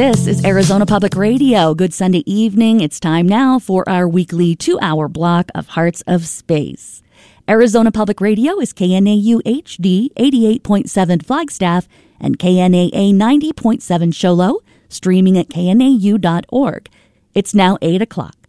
This is Arizona Public Radio. Good Sunday evening. It's time now for our weekly 2-hour block of Hearts of Space. Arizona Public Radio is KNAU HD 88.7 Flagstaff and KNAA 90.7 Show Low, streaming at knau.org. It's now 8 o'clock.